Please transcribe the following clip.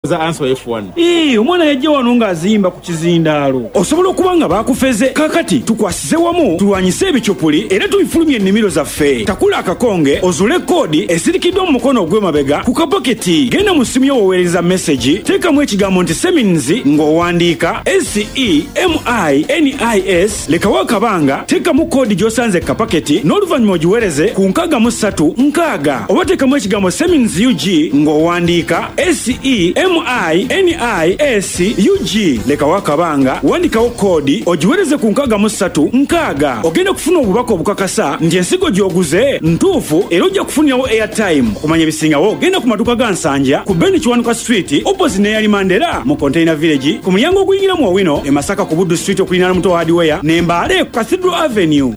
za answer F1. Omwana yajja wano ng'azimba ku kizindaalo. Osobola okuba nga baakufeze. Kaakati tukwasize wamu tulwanyise ebikyopuli era tubifulumye ennimiro zaffe. Takula akakonge ozule koodi esirikiddwa mu mukono ogw'emabega ku kapaketi. Genda mu ssimu yo woweereza message, teekamu ekigambo nti Semins ng'owandiika SEMINIS, lekawo akabanga, teekamu koodi gy'osanze kapaketi n'oluvannyuma ogiweereze ku 63 oba teekamu ekigambo Semins UG ng'owandiika SEMINIS UG, lekawo akabanga, wandikawo koodi ogiweereze ku 63 ogenda kufuna obubaka obukakasa nti ensigo gy'oguze ntuufu era ojja kufunirawo airtime. Okumanya ebisingawo genda ku maduuka ga Nsanja ku Ben Kiwanuka Street opposite ne Yali Mandela mu Container Village, ku mulyango oguyingira mu Owino e Masaka ku Buddu Street okulinaana Muto Hardware, ne Mbale ku Cathedral Avenue.